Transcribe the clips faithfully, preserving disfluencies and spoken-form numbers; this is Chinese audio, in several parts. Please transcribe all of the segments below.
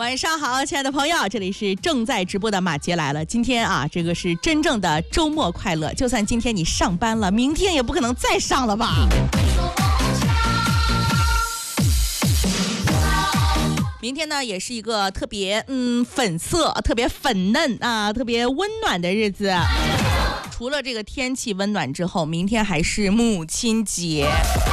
晚上好，亲爱的朋友，这里是正在直播的马杰来了。今天啊，这个是真正的周末快乐。就算今天你上班了，明天也不可能再上了吧？明天呢，也是一个特别嗯粉色、特别粉嫩啊、特别温暖的日子。除了这个天气温暖之后，明天还是母亲节。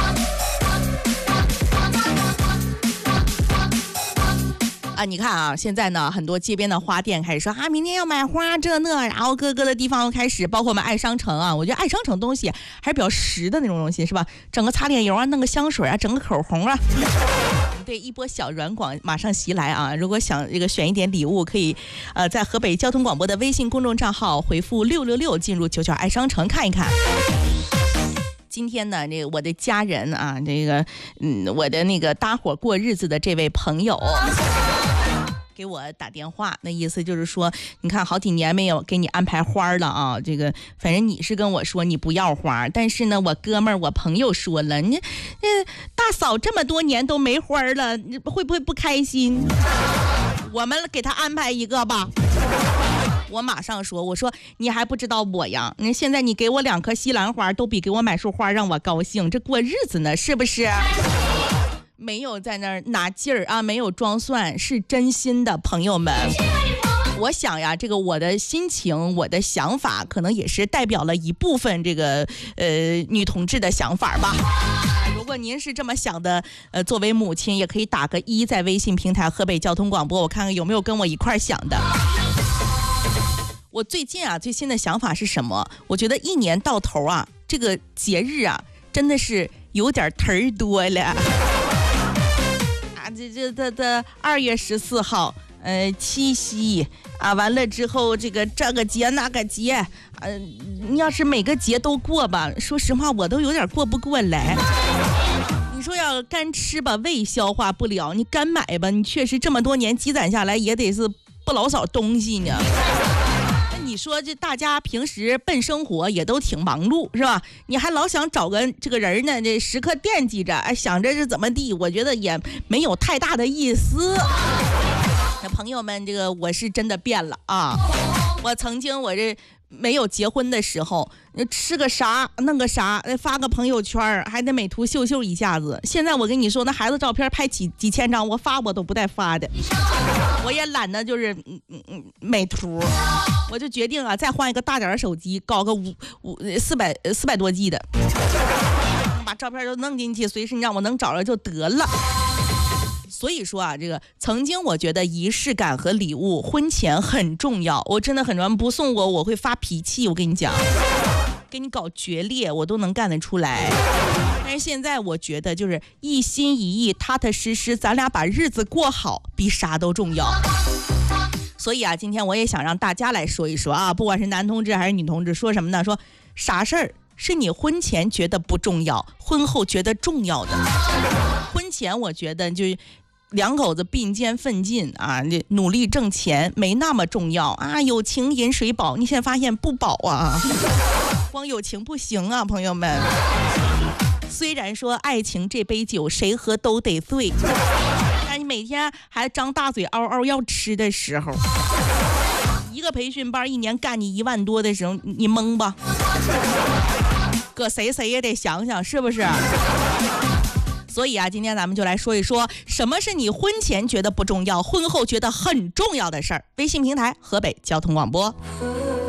啊，你看啊，现在呢，很多街边的花店开始说啊，明天要买花这那，然后各个的地方开始，包括我们爱商城啊，我觉得爱商城东西还是比较实的那种东西，是吧？整个擦脸油啊，弄个香水啊，整个口红啊，对，一波小软广马上袭来啊！如果想这个选一点礼物，可以呃在河北交通广播的微信公众账号回复六六六进入九九爱商城看一看。今天呢，这个我的家人啊，这个嗯，我的那个搭伙过日子的这位朋友。给我打电话，那意思就是说，你看好几年没有给你安排花了啊，这个反正你是跟我说你不要花，但是呢，我哥们儿我朋友说了，你呃大嫂这么多年都没花了，你会不会不开心？我们给他安排一个吧。我马上说，我说你还不知道我呀，那现在你给我两颗西兰花都比给我买束花让我高兴，这过日子呢是不是？没有在那儿拿劲儿啊，没有装蒜，是真心的朋友们。我想呀，这个我的心情，我的想法，可能也是代表了一部分这个呃女同志的想法吧。如果您是这么想的，呃，作为母亲也可以打个一，在微信平台河北交通广播，我看看有没有跟我一块想的。我最近啊，最新的想法是什么？我觉得一年到头啊，这个节日啊，真的是有点忒儿多了。这这这这二月十四号，呃，七夕啊，完了之后这个这个节那个节，呃，你要是每个节都过吧，说实话我都有点过不过来。你说要干吃吧，胃消化不了；你干买吧，你确实这么多年积攒下来也得是不老少东西呢。你说这大家平时奔生活也都挺忙碌是吧？你还老想找个这个人呢，这时刻惦记着，哎，想着是怎么地，我觉得也没有太大的意思。那朋友们，这个我是真的变了啊！我曾经我这没有结婚的时候，吃个啥弄个啥，发个朋友圈还得美图秀秀一下子。现在我跟你说，那孩子照片拍几几千张，我发我都不带发的，我也懒得就是嗯嗯美图。我就决定啊，再换一个大点的手机，搞个五五四百四百多 G 的，把照片都弄进去，随时你让我能找着就得了。所以说啊，这个曾经我觉得仪式感和礼物婚前很重要，我真的很重要，不送我我会发脾气，我跟你讲，跟你搞决裂我都能干得出来。但是现在我觉得就是一心一意踏踏实实，咱俩把日子过好比啥都重要。所以啊，今天我也想让大家来说一说啊，不管是男同志还是女同志，说什么呢？说啥事儿是你婚前觉得不重要，婚后觉得重要的。婚前我觉得就两口子并肩奋进啊，努力挣钱没那么重要啊，有情饮水饱，你现在发现不饱啊，光有情不行啊，朋友们。虽然说爱情这杯酒谁喝都得醉，但你每天还张大嘴嗷嗷要吃的时候，一个培训班一年干你一万多的时候，你懵吧？搁谁谁也得想想是不是？所以啊，今天咱们就来说一说，什么是你婚前觉得不重要，婚后觉得很重要的事儿。微信平台河北交通广播。